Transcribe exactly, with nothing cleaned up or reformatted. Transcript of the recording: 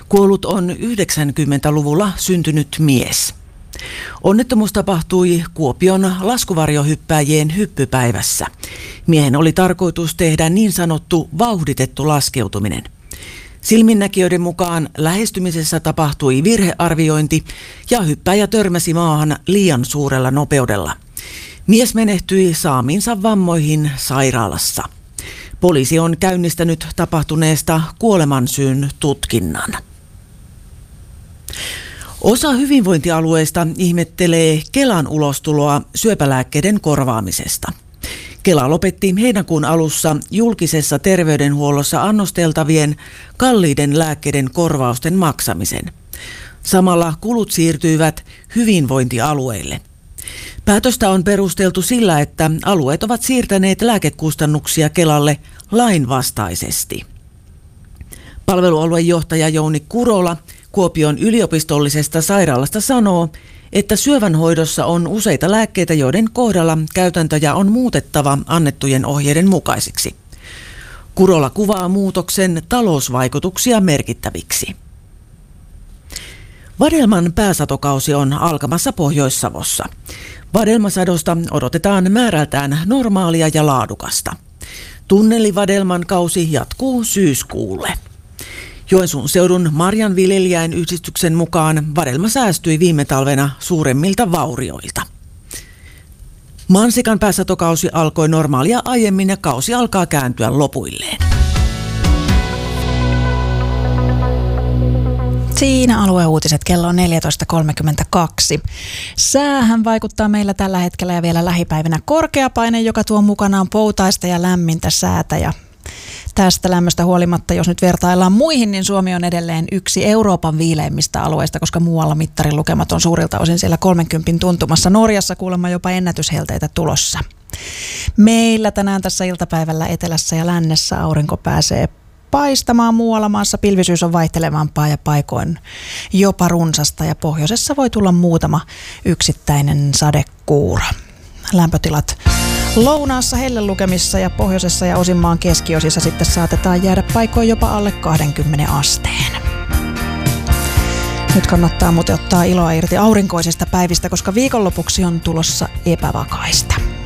Kuollut on yhdeksänkymmentäluvulla syntynyt mies. Onnettomuus tapahtui Kuopion laskuvarjohyppääjien hyppypäivässä. Miehen oli tarkoitus tehdä niin sanottu vauhditettu laskeutuminen. Silminnäkijöiden mukaan lähestymisessä tapahtui virhearviointi ja hyppääjä törmäsi maahan liian suurella nopeudella. Mies menehtyi saamiinsa vammoihin sairaalassa. Poliisi on käynnistänyt tapahtuneesta kuolemansyyn tutkinnan. Osa hyvinvointialueista ihmettelee Kelan ulostuloa syöpälääkkeiden korvaamisesta. Kela lopetti heinäkuun alussa julkisessa terveydenhuollossa annosteltavien kalliiden lääkkeiden korvausten maksamisen. Samalla kulut siirtyivät hyvinvointialueille. Päätöstä on perusteltu sillä, että alueet ovat siirtäneet lääkekustannuksia Kelalle lainvastaisesti. Palvelualuejohtaja Jouni Kurola Kuopion yliopistollisesta sairaalasta sanoo, että syövänhoidossa on useita lääkkeitä, joiden kohdalla käytäntöjä on muutettava annettujen ohjeiden mukaisiksi. Kurola kuvaa muutoksen talousvaikutuksia merkittäviksi. Vadelman pääsatokausi on alkamassa Pohjois-Savossa. Vadelmasadosta odotetaan määrältään normaalia ja laadukasta. Tunnelivadelman kausi jatkuu syyskuulle. Joensuun seudun marjanviljelijäin yhdistyksen mukaan vadelma säästyi viime talvena suuremmilta vaurioilta. Mansikan pääsatokausi alkoi normaalia aiemmin ja kausi alkaa kääntyä lopuilleen. Siinä alueuutiset, kello on neljätoista kolmekymmentäkaksi. Säähän vaikuttaa meillä tällä hetkellä ja vielä lähipäivinä korkeapaine, joka tuo mukanaan poutaista ja lämmintä säätä. Ja tästä lämmöstä huolimatta, jos nyt vertaillaan muihin, niin Suomi on edelleen yksi Euroopan viileimmistä alueista, koska muualla mittarin lukemat on suurilta osin siellä kolmenkympin tuntumassa. Norjassa kuulemma jopa ennätyshelteitä tulossa. Meillä tänään tässä iltapäivällä etelässä ja lännessä aurinko pääsee paistamaan, muualla maassa pilvisyys on vaihtelevampaa ja paikoin jopa runsasta ja pohjoisessa voi tulla muutama yksittäinen sadekuuro. Lämpötilat lounaassa hellelukemissa ja pohjoisessa ja osin maan keskiosissa sitten saatetaan jäädä paikoin jopa alle kaksikymmentä asteen. Nyt kannattaa muuten ottaa iloa irti aurinkoisista päivistä, koska viikonlopuksi on tulossa epävakaista.